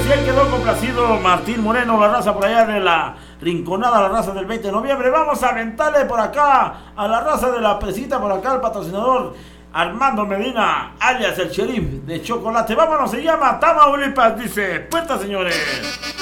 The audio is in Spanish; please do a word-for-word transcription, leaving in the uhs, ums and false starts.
Y ahí quedó complacido Martín Moreno, la raza por allá de la Rinconada, la raza del veinte de noviembre. Vamos a aventarle por acá a la raza de la Presita, por acá el patrocinador Armando Medina, alias el sheriff de chocolate. Vámonos, se llama Tamaulipas, dice, puerta señores.